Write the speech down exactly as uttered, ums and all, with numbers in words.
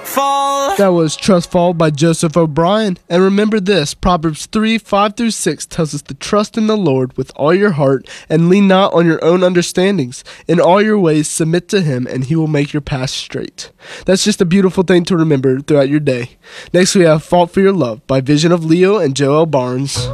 fall. That was Trust Fall by Joseph O'Brien. And remember this, Proverbs three, five through six tells us to trust in the Lord with all your heart and lean not on your own understandings. In all your ways submit to him and he will make your path straight. That's just a beautiful thing to remember throughout your day. Next we have Fault for Your Love by Vision of Leo and Joel Barnes.